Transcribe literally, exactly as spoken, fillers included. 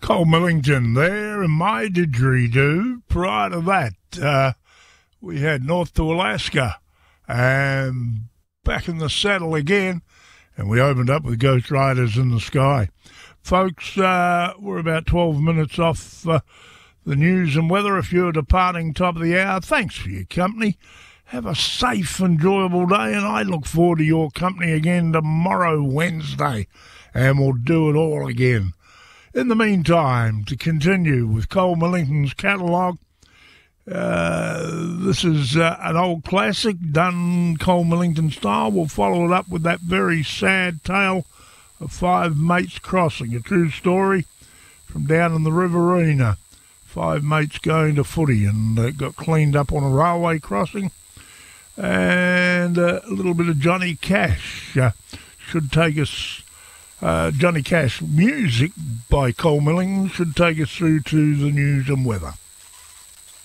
Cole Millington there and my didgeridoo. Prior to that, uh, we had North to Alaska and Back in the Saddle again, and we opened up with Ghost Riders in the Sky. Folks, uh, we're about twelve minutes off uh, the news and weather. If you're departing top of the hour, thanks for your company. Have a safe, enjoyable day, and I look forward to your company again tomorrow, Wednesday, and we'll do it all again. In the meantime, to continue with Cole Millington's catalogue, uh, this is uh, an old classic done Cole Millington style. We'll follow it up with that very sad tale of five mates crossing, a true story from down in the Riverina. Five mates going to footy and uh, got cleaned up on a railway crossing. And uh, a little bit of Johnny Cash uh, should take us, uh, Johnny Cash music by Cole Millington should take us through to the news and weather.